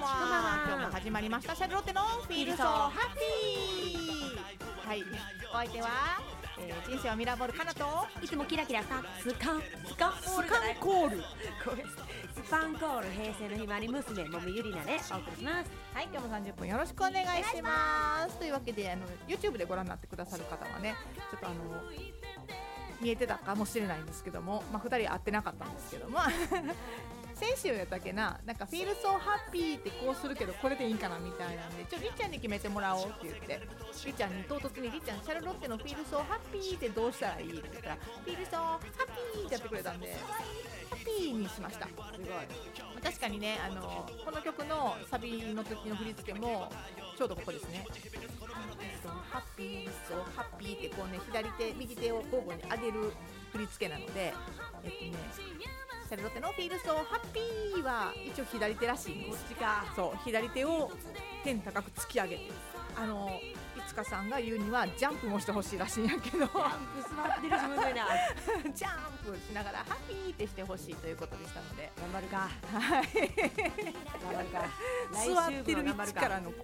今日も始まりましたシャルロッテのフィールソーハッピー。はい、お相手は、人生はミラーボールかなと、 いつもキラキラスカンコールスパンコール平成のひまわり娘もみゆりなでお送りします。 はい、今日も30分よろしくお願いします。というわけでYouTube でご覧になってくださる方はね、ちょっと見えてたかもしれないんですけども、2人会ってなかったんですけども先週やったっけな、なんかフィールソーハッピーってこうするけどこれでいいかなみたいなんで、りっちゃんに決めてもらおうって言って、りっちゃんに唐突に、りっちゃんシャルロッテのフィールソーハッピーってどうしたらいいって言ったら、フィールソーハッピーってやってくれたんで、ハッピーにしました。すごい。確かにね、この曲のサビの時の振り付けもちょうどここですね。ハッピーソーハッピーってこうね、左手右手を交互に上げる振り付けなので、シャルロッテのフィールソーハッピーは一応左手らしいんです。 こっちか。 そう、左手を天高く突き上げて、いつかさんが言うにはジャンプもしてほしいらしいんやけど、 ジャンプ座ってる自分でなジャンプしながらハッピーってしてほしいということでしたので、 頑張るか。 はい頑張るか。 座ってる位置からの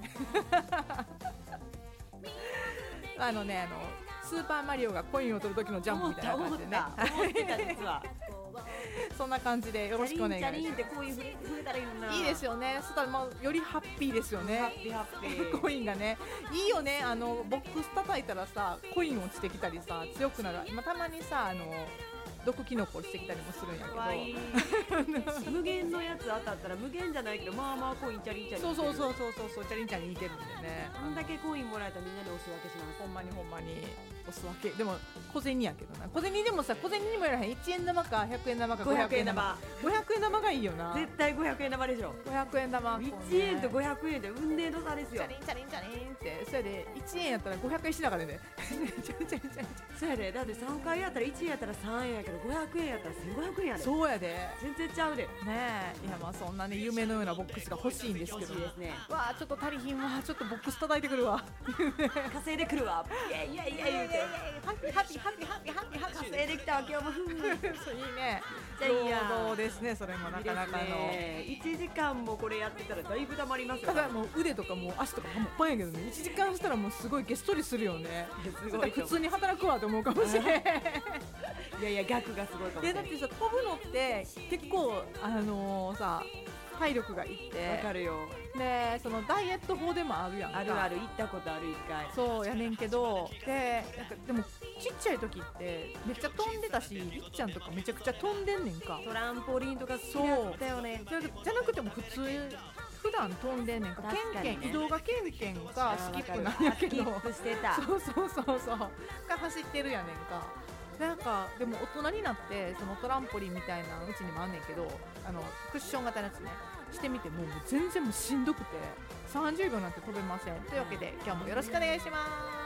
スーパーマリオがコインを取る時のジャンプみたいな感じでね、 思ってた実はそんな感じでよろしくお願いします。 チャリンってこういう触れたらいいのな。 いいですよね。そしたらよりハッピーですよね。 ハッピーコインがね、いいよね。ボックス叩いたらさ、コイン落ちてきたりさ、強くなる。たまにさ、毒キノコ落ちてきたりもするんやけど、 無限のやつ当たったら無限じゃないけど、まあまあコインチャリンチャリン。 そうチャリンチャリン似てるんでね。 あんだけコインもらえたらみんなでお裾分けします。 ほんまにお裾分け。でも小銭やけどな。小銭でもさ、小銭にもやらへん。1円玉か100円玉か500円玉。500円玉がいいよな。 絶対500円玉でしょ。 500円玉。 1円と500円で運命の差ですよ。 チャリンって、それで1円やったら500円しながらね。 そうやで。だって3回やったら1円やったら3円やけど、500円やったら1500円やで。 そうやで。 全然ちゃうで。 ねえ、いやそんなね、夢のようなボックスが欲しいんですけど。 欲しいですね。 わあ、ちょっと足りひんわ。ちょっとボックス叩いてくるわ。 稼いでくるわ。イエイイエイイエイ言うて。 ハッピー稼いできたわ今日も。 そういいね。 じゃあいいや。 労働ですね。それもなかなかの。 1時間もこれやってたらだいぶ溜まりますよ。 ただもう腕とかもう足とかもっぱんやけどね。1時間したらもうすごいげっそりするよね。 すごい。 普通に働くわと思うかもしれない。 いや額がすごいかもしれない。 だってさ、飛ぶのって結構さ、体力がいって。 わかるよ。 で、そのダイエット法でもあるやんか。 あるある、行ったことある1回。 そうやねんけど、でもちっちゃい時ってめっちゃ飛んでたし、りっちゃんとかめちゃくちゃ飛んでんねんか。 トランポリンとか好きだったよね。 それじゃなくても普段飛んでんねんか。移動がケンケンかスキップなんやけど、 スキップしてた。 そうが走ってるやねんか。なんかでも大人になってそのトランポリンみたいなうちにもあんねんけど、クッション型のやつね、してみてもう全然もうしんどくて30秒なんて飛べません。というわけで今日もよろしくお願いします。